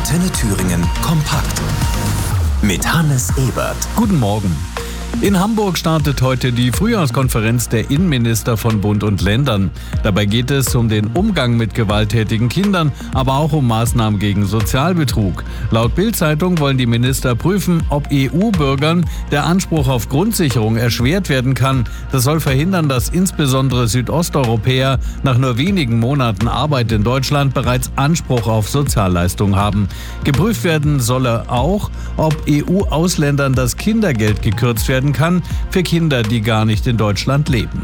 Antenne Thüringen kompakt mit Hannes Ebert. Guten Morgen. In Hamburg startet heute die Frühjahrskonferenz der Innenminister von Bund und Ländern. Dabei geht es um den Umgang mit gewalttätigen Kindern, aber auch um Maßnahmen gegen Sozialbetrug. Laut Bild-Zeitung wollen die Minister prüfen, ob EU-Bürgern der Anspruch auf Grundsicherung erschwert werden kann. Das soll verhindern, dass insbesondere Südosteuropäer nach nur wenigen Monaten Arbeit in Deutschland bereits Anspruch auf Sozialleistungen haben. Geprüft werden solle auch, ob EU-Ausländern das Kindergeld gekürzt werden kann für Kinder, die gar nicht in Deutschland leben.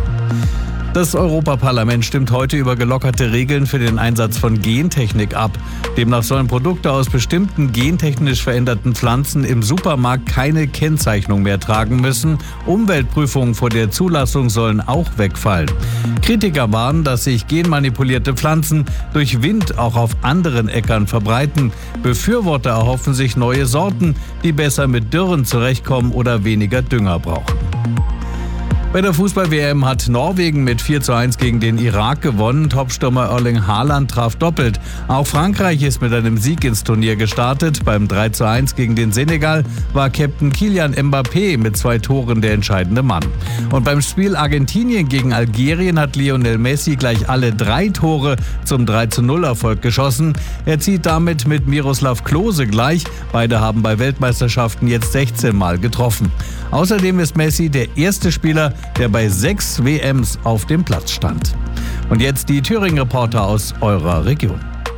Das Europaparlament stimmt heute über gelockerte Regeln für den Einsatz von Gentechnik ab. Demnach sollen Produkte aus bestimmten gentechnisch veränderten Pflanzen im Supermarkt keine Kennzeichnung mehr tragen müssen. Umweltprüfungen vor der Zulassung sollen auch wegfallen. Kritiker warnen, dass sich genmanipulierte Pflanzen durch Wind auch auf anderen Äckern verbreiten. Befürworter erhoffen sich neue Sorten, die besser mit Dürren zurechtkommen oder weniger Dünger brauchen. Bei der Fußball-WM hat Norwegen mit 4:1 gegen den Irak gewonnen. Topstürmer Erling Haaland traf doppelt. Auch Frankreich ist mit einem Sieg ins Turnier gestartet. Beim 3:1 gegen den Senegal war Captain Kylian Mbappé mit 2 Toren der entscheidende Mann. Und beim Spiel Argentinien gegen Algerien hat Lionel Messi gleich alle 3 Tore zum 3:0-Erfolg geschossen. Er zieht damit mit Miroslav Klose gleich. Beide haben bei Weltmeisterschaften jetzt 16 Mal getroffen. Außerdem ist Messi der erste Spieler, der bei 6 WMs auf dem Platz stand. Und jetzt die Thüringen-Reporter aus eurer Region.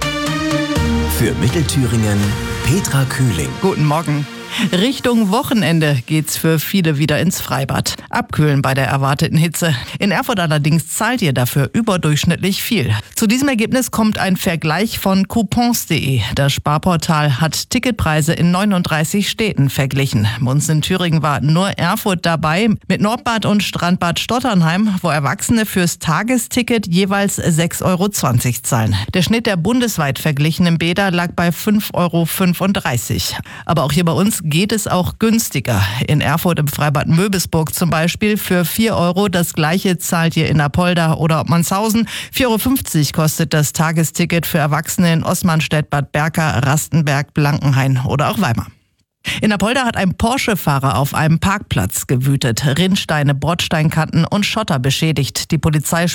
Für Mittelthüringen Petra Kühling. Guten Morgen. Richtung Wochenende geht's für viele wieder ins Freibad. Abkühlen bei der erwarteten Hitze. In Erfurt allerdings zahlt ihr dafür überdurchschnittlich viel. Zu diesem Ergebnis kommt ein Vergleich von coupons.de. Das Sparportal hat Ticketpreise in 39 Städten verglichen. Bei uns in Thüringen war nur Erfurt dabei, mit Nordbad und Strandbad Stotternheim, wo Erwachsene fürs Tagesticket jeweils 6,20 € zahlen. Der Schnitt der bundesweit verglichenen Bäder lag bei 5,35 €. Aber auch hier bei uns geht es auch günstiger. In Erfurt im Freibad Möbisburg zum Beispiel für 4 €. Das gleiche zahlt ihr in Apolda oder Obmannshausen. 4,50 € kostet das Tagesticket für Erwachsene in Osmanstedt, Bad Berka, Rastenberg, Blankenhain oder auch Weimar. In Apolda hat ein Porsche-Fahrer auf einem Parkplatz gewütet, Rinnsteine, Bordsteinkanten und Schotter beschädigt. Die Polizei